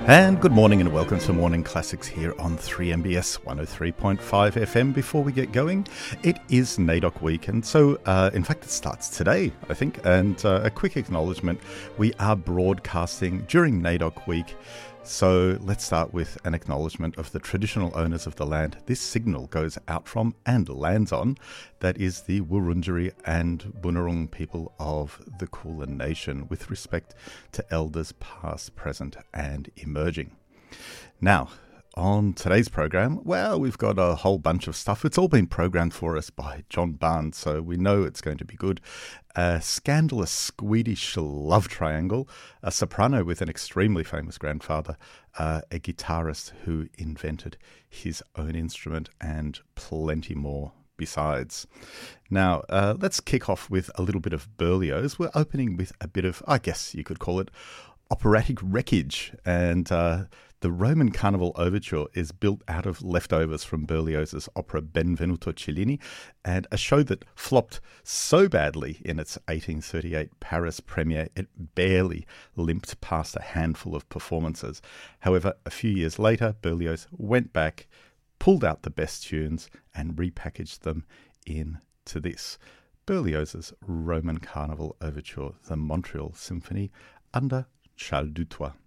And good morning and welcome to Morning Classics here on 3MBS 103.5 FM. Before we get going, it is NAIDOC week, and so in fact it starts today, I think. And a quick acknowledgement, we are broadcasting during NAIDOC week, so let's start with an acknowledgement of the traditional owners of the land this signal goes out from and lands on. That is the Wurundjeri and Bunurong people of the Kulin Nation, with respect to elders past, present and emerging. Now, on today's program, well, we've got a whole bunch of stuff. It's all been programmed for us by John Barnes, so we know it's going to be good. A scandalous Swedish love triangle, a soprano with an extremely famous grandfather, a guitarist who invented his own instrument, and plenty more besides. Now, let's kick off with a little bit of Berlioz. We're opening with a bit of, I guess you could call it, operatic wreckage, and the Roman Carnival Overture is built out of leftovers from Berlioz's opera Benvenuto Cellini, and a show that flopped so badly in its 1838 Paris premiere it barely limped past a handful of performances. However, a few years later, Berlioz went back, pulled out the best tunes and repackaged them into this. Berlioz's Roman Carnival Overture, the Montreal Symphony, under Charles Dutoit.